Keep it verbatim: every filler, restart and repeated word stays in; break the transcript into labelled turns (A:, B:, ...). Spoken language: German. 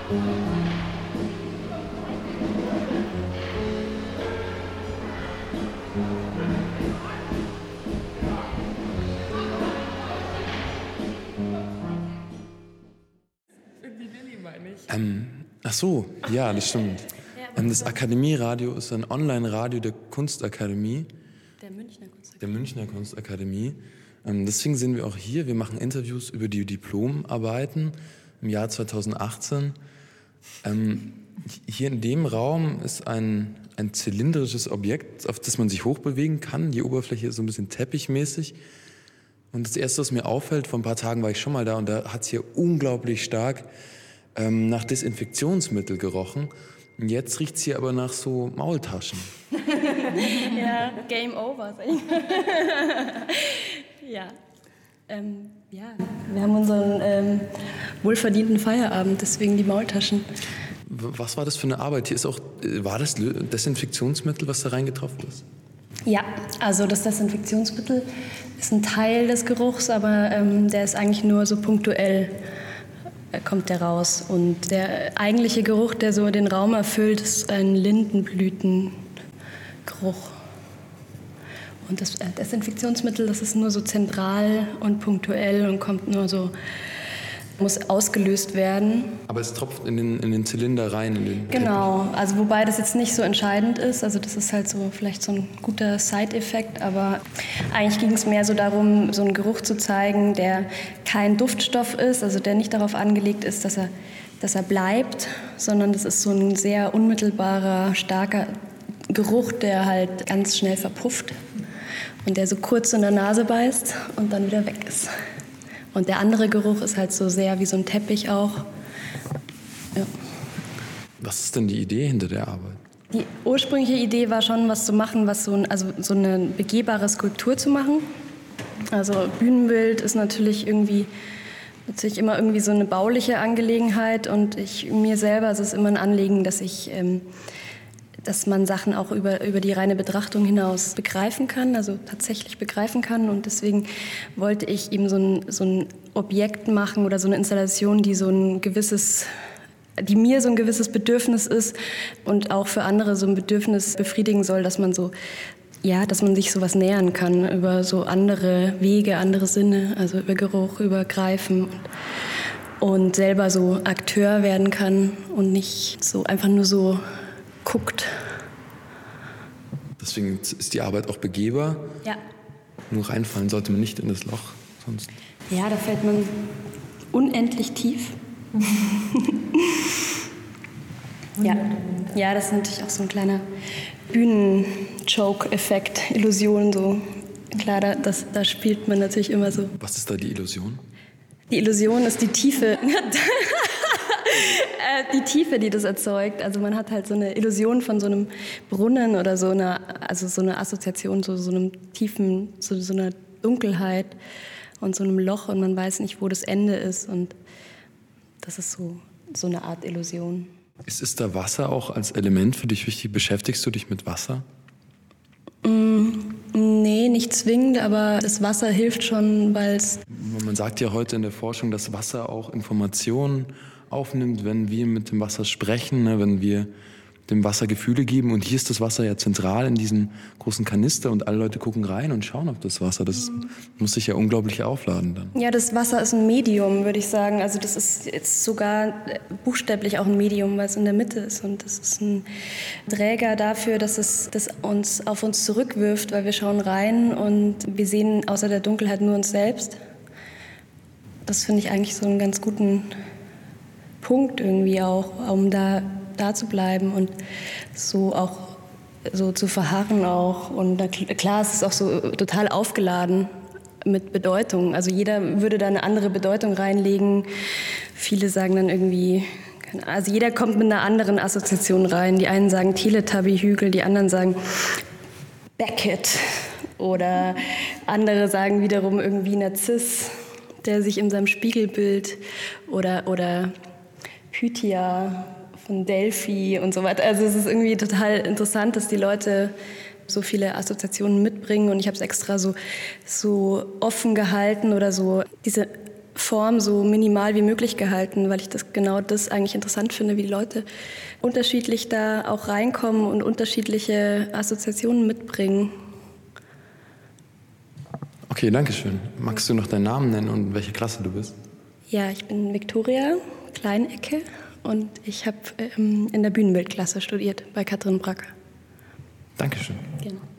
A: Ähm, ach so, ja, das stimmt. Ähm, das Akademieradio ist ein Online-Radio der Kunstakademie.
B: Der Münchner Kunstakademie.
A: Der Münchner Kunstakademie. Ähm, deswegen sind wir auch hier. Wir machen Interviews über die Diplomarbeiten im Jahr zweitausendachtzehn. Ähm, hier in dem Raum ist ein, ein zylindrisches Objekt, auf das man sich hochbewegen kann. Die Oberfläche ist so ein bisschen teppichmäßig. Und das Erste, was mir auffällt, vor ein paar Tagen war ich schon mal da und da hat es hier unglaublich stark ähm, nach Desinfektionsmittel gerochen. Und jetzt riecht es hier aber nach so Maultaschen.
B: Ja, Game Over. ja. Ähm, ja, wir haben unseren ähm, wohlverdienten Feierabend, deswegen die Maultaschen.
A: Was war das für eine Arbeit? Hier ist auch, war das Desinfektionsmittel, was da reingetroffen ist?
B: Ja, also das Desinfektionsmittel ist ein Teil des Geruchs, aber ähm, der ist eigentlich nur so punktuell, äh, kommt der raus. Und der eigentliche Geruch, der so den Raum erfüllt, ist ein Lindenblütengeruch. Und das äh, Desinfektionsmittel, das ist nur so zentral und punktuell und kommt nur so, muss ausgelöst werden.
A: Aber es tropft in den, in den Zylinder rein? In den
B: genau, Teppich. Also wobei das jetzt nicht so entscheidend ist, also das ist halt so vielleicht so ein guter Side-Effekt, aber eigentlich ging es mehr so darum, so einen Geruch zu zeigen, der kein Duftstoff ist, also der nicht darauf angelegt ist, dass er, dass er bleibt, sondern das ist so ein sehr unmittelbarer, starker Geruch, der halt ganz schnell verpufft und der so kurz in der Nase beißt und dann wieder weg ist. Und der andere Geruch ist halt so sehr wie so ein Teppich auch. Ja.
A: Was ist denn die Idee hinter der Arbeit?
B: Die ursprüngliche Idee war schon, was zu machen, was so, ein, also so eine begehbare Skulptur zu machen. Also Bühnenbild ist natürlich irgendwie natürlich immer irgendwie so eine bauliche Angelegenheit und ich mir selber ist es immer ein Anliegen, dass ich ähm, dass man Sachen auch über, über die reine Betrachtung hinaus begreifen kann, also tatsächlich begreifen kann. Und deswegen wollte ich eben so ein, so ein Objekt machen oder so eine Installation, die so ein gewisses, die mir so ein gewisses Bedürfnis ist und auch für andere so ein Bedürfnis befriedigen soll, dass man so, ja, dass man sich sowas nähern kann über so andere Wege, andere Sinne, also über Geruch, über Greifen und, und selber so Akteur werden kann und nicht so einfach nur so guckt.
A: Deswegen ist die Arbeit auch begehbar.
B: Ja.
A: Nur reinfallen sollte man nicht in das Loch. Sonst.
B: Ja, da fällt man unendlich tief. ja. ja, das ist natürlich auch so ein kleiner Bühnen-Choke-Effekt, Illusion. So. Klar, da, das, da spielt man natürlich immer so.
A: Was ist da die Illusion?
B: Die Illusion ist die Tiefe. Die Tiefe, die das erzeugt. Also man hat halt so eine Illusion von so einem Brunnen oder so einer, also so eine Assoziation zu so einem tiefen, zu so einer Dunkelheit und so einem Loch und man weiß nicht, wo das Ende ist und das ist so, so eine Art Illusion.
A: Ist, ist da Wasser auch als Element für dich wichtig? Beschäftigst du dich mit Wasser?
B: Mm, nee, nicht zwingend, aber das Wasser hilft schon, weil es...
A: Man sagt ja heute in der Forschung, dass Wasser auch Informationen aufnimmt, wenn wir mit dem Wasser sprechen, ne, wenn wir dem Wasser Gefühle geben. Und hier ist das Wasser ja zentral in diesem großen Kanister und alle Leute gucken rein und schauen auf das Wasser. Das ist, muss sich ja unglaublich aufladen dann.
B: Ja, das Wasser ist ein Medium, würde ich sagen. Also das ist jetzt sogar buchstäblich auch ein Medium, weil es in der Mitte ist. Und das ist ein Träger dafür, dass es das uns auf uns zurückwirft, weil wir schauen rein und wir sehen außer der Dunkelheit nur uns selbst. Das finde ich eigentlich so einen ganz guten Punkt irgendwie auch, um da, da zu bleiben und so auch so zu verharren auch. Und da, klar, es ist auch so total aufgeladen mit Bedeutung. Also jeder würde da eine andere Bedeutung reinlegen. Viele sagen dann irgendwie, also jeder kommt mit einer anderen Assoziation rein. Die einen sagen Teletubby-Hügel, die anderen sagen Beckett. Oder andere sagen wiederum irgendwie Narziss, der sich in seinem Spiegelbild oder, oder Pythia von Delphi und so weiter. Also es ist irgendwie total interessant, dass die Leute so viele Assoziationen mitbringen und ich habe es extra so, so offen gehalten oder so diese Form so minimal wie möglich gehalten, weil ich das genau das eigentlich interessant finde, wie die Leute unterschiedlich da auch reinkommen und unterschiedliche Assoziationen mitbringen.
A: Okay, danke schön. Magst du noch deinen Namen nennen und welche Klasse du bist?
B: Ja, ich bin Viktoria Kleinecke und ich habe ähm, in der Bühnenbildklasse studiert bei Katrin Bracker.
A: Dankeschön.
B: Genau.